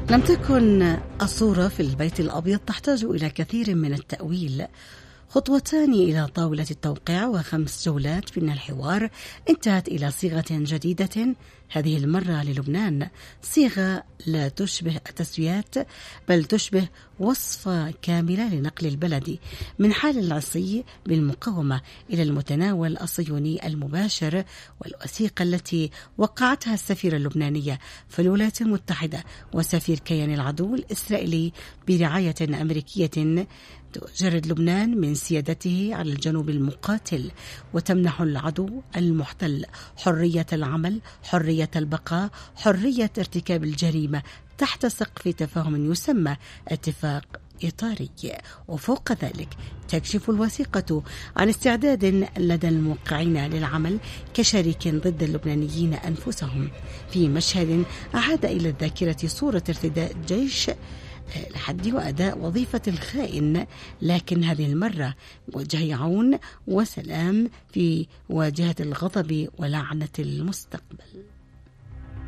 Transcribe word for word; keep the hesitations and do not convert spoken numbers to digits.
لم تكن الصورة في البيت الأبيض تحتاج إلى كثير من التأويل. خطوتان إلى طاولة التوقيع وخمس جولات من الحوار انتهت إلى صيغة جديدة، هذه المرة للبنان، صيغة لا تشبه التسويات بل تشبه وصفة كاملة لنقل البلد من حال العصي بالمقاومة إلى المتناول الصهيوني المباشر. والوثيقة التي وقعتها السفيرة اللبنانية في الولايات المتحدة وسفير كيان العدو الإسرائيلي برعاية أمريكية تجرد لبنان من سيادته على الجنوب المقاتل وتمنح العدو المحتل حرية العمل، حرية البقاء، حرية ارتكاب الجريمة تحت سقف تفاهم يسمى اتفاق إطاري. وفوق ذلك تكشف الوثيقة عن استعداد لدى الموقعين للعمل كشريك ضد اللبنانيين أنفسهم، في مشهد أعاد إلى الذاكرة صورة ارتداء جيش لحد وأداء وظيفة الخائن، لكن هذه المرة وجه عون وسلام في واجهة الغضب ولعنة المستقبل.